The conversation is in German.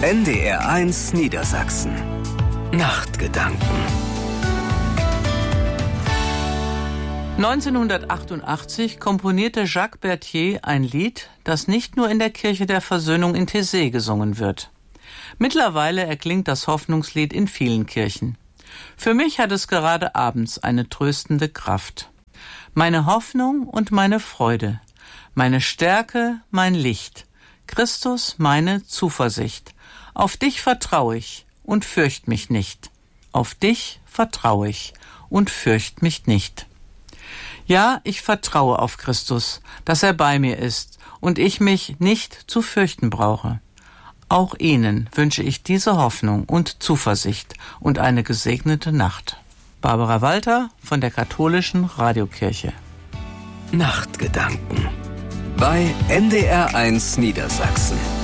NDR1 Niedersachsen. Nachtgedanken. 1988 komponierte Jacques Berthier ein Lied, das nicht nur in der Kirche der Versöhnung in Taizé gesungen wird. Mittlerweile erklingt das Hoffnungslied in vielen Kirchen. Für mich hat es gerade abends eine tröstende Kraft. Meine Hoffnung und meine Freude, meine Stärke, mein Licht, Christus meine Zuversicht. Auf dich vertraue ich und fürcht mich nicht. Auf dich vertraue ich und fürcht mich nicht. Ja, ich vertraue auf Christus, dass er bei mir ist und ich mich nicht zu fürchten brauche. Auch Ihnen wünsche ich diese Hoffnung und Zuversicht und eine gesegnete Nacht. Barbara Walter von der Katholischen Radiokirche. Nachtgedanken bei NDR1 Niedersachsen.